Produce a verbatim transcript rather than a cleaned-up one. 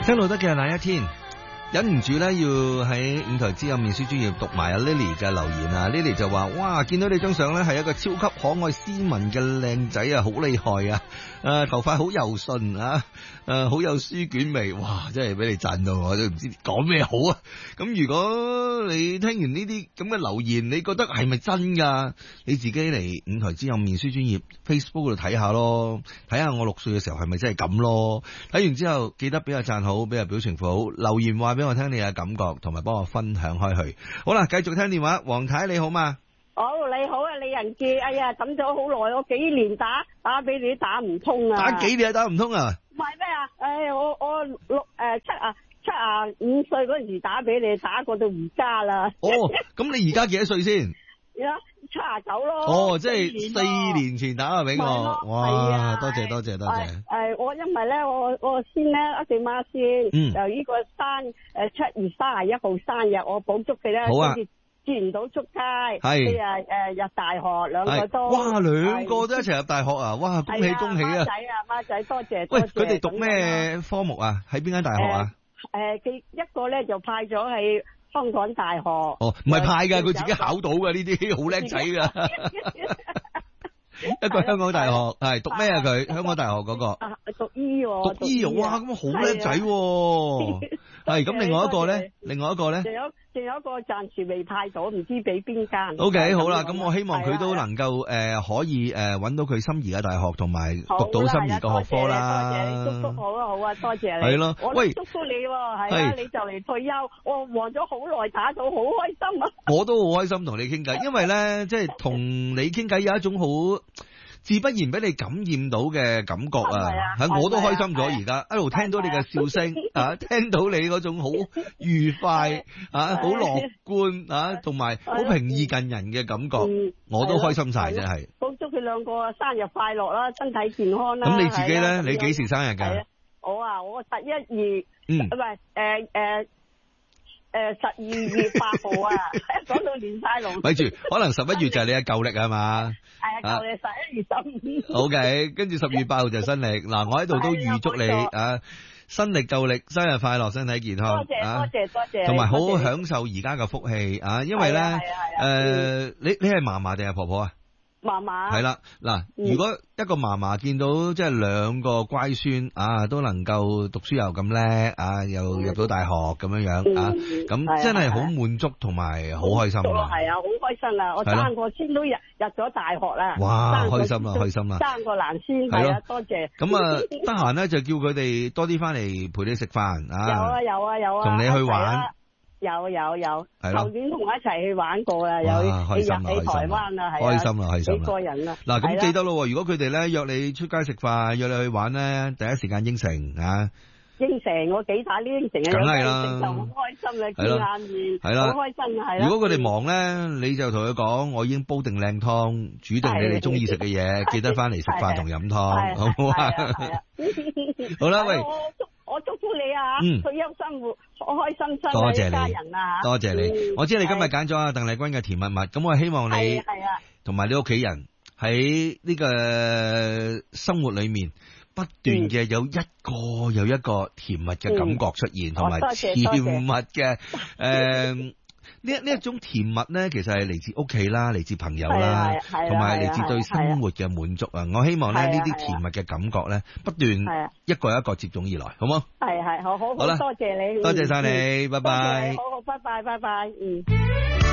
聽路得嘅那一天，忍唔住咧要喺五台之音面書專頁讀埋阿 Lily 嘅留言啊 Lily 就話：哇，見到你張相咧係一個超級可愛斯文嘅靚仔啊，好厲害啊！誒、呃，頭髮好柔順啊，誒、呃，好有書卷味，哇！真係俾你讚到我都唔知講咩好啊！咁如果你聽完呢啲咁嘅留言，你覺得係咪真噶？你自己嚟五台之音面書專頁 Facebook 度睇下咯，睇下我六歲嘅時候係咪真係咁咯？睇完之後記得俾個讚好，俾個表情符，留言話俾我聽你嘅感覺，同埋幫我分享開去。好啦，繼續聽電話，黃太你好嘛？ 好、oh, 你好啊，李仁杰，哎呀，等咗好耐，我幾年打打俾你打唔通啊！ 打幾年打唔通啊？ 唔係咩啊？誒，我我六誒、呃、七啊七啊五歲嗰陣時打俾你，打過到而家啦。 哦，咁你而家幾多歲先？ 而家七啊九咯。 哦，即係四年前打啊俾我，哇！多謝多謝多謝。誒、 呃，我因為咧，我我先咧一對孖先，嗯，由呢個生誒七月三十一號生日，我補祝佢咧。 好啊。 見唔到出街， 係誒誒入大學，兩個都哇，兩個都一齊入大學啊！哇，恭喜恭喜啊！ 孖仔啊，孖仔多謝。 喂，佢哋讀咩科目啊？喺邊間大學啊？ 誒，佢一個咧就派咗喺香港大學。 哦，唔係派噶，佢自己考到噶，呢啲好叻仔噶。一個香港大學係讀咩啊？佢香港大學嗰個啊，讀醫喎。 讀醫哇，咁好叻仔。係咁，另外一個咧，另外一個咧。 仲有一個暫時未派到，唔知俾邊間。 O K，好啦，咁我希望佢都能夠誒可以誒揾到佢心儀嘅大學，同埋讀到心儀嘅學科啦。 多謝你，祝福好啊，好啊，多謝你。 係咯，喂， 祝福你喎，係啊，你就嚟退休，我望咗好耐，打到好開心啊！ 我都好開心同你傾偈，因為咧，即係同你傾偈有一種好自不然俾你感染到嘅感覺啊！係我都開心咗，而家一路聽到你嘅笑聲啊，聽到你嗰種好愉快啊，好樂觀啊，同埋好平易近人嘅感覺，我都開心晒，真係。 恭祝佢兩個生日快樂啦，身體健康啦。 咁你自己咧？你幾時生日㗎？ 我啊，我十一月，嗯，唔係誒誒。誒，十二月八號啊，講到連晒龍。 咪住，可能十一月就係你嘅舊曆係嘛？ 係啊，舊曆十一月十五。 好嘅，跟住十月八號就係新曆。嗱，我喺度都預祝你啊，新曆舊曆生日快樂，身體健康。 多謝多謝多謝。 同埋好好享受而家嘅福氣啊，因為咧，誒，你你係嫲嫲定係婆婆啊？ 嫲嫲係啦，嗱，如果一個嫲嫲見到即係兩個乖孫啊，都能夠讀書又咁叻啊，又入到大學咁樣樣啊，咁真係好滿足同埋好開心啊！ 係啊，好開心啊！我生個孫都入入咗大學啦！ 哇，開心啊，開心啊！ 生個男孫係啊，多謝。 咁啊，得閒咧就叫佢哋多啲翻嚟陪你食飯啊！ 有啊有啊有啊， 同你去玩。 有有有， 舊年同我一齊去玩過啦，有去入去台灣啊，係開心啦，開心啦， 幾個人啦。 嗱，咁記得咯，如果佢哋咧約你出街食飯，約你去玩咧，第一時間應承啊！ 應承我幾大呢應承啊， 梗係啦， 就好開心啦，見眼面， 係啦， 好開心係啦。 如果佢哋忙咧，你就同佢講，我已經煲定靚湯，煮定你哋中意食嘅嘢，記得翻嚟食飯同飲湯，好唔好啊？好啦，喂。 我祝福你啊！嗯，退休生活開開心心， 多謝你家人啊！ 多謝你，嗯、我知你今日揀咗阿鄧麗君嘅甜蜜蜜，咁我希望你同埋你屋企人喺呢個生活裏面不斷嘅有一個又一個甜蜜嘅感覺出現，同埋、嗯、甜蜜嘅誒。呢呢一種甜蜜咧，其實係嚟自屋企啦，嚟自朋友啦，同埋嚟自對生活嘅滿足啊！我希望咧呢啲甜蜜嘅感覺咧，不斷一個一個接踵而來，好冇？ 係係好好好啦，多謝你， 多謝晒你，拜拜。 好好，拜拜拜拜，嗯。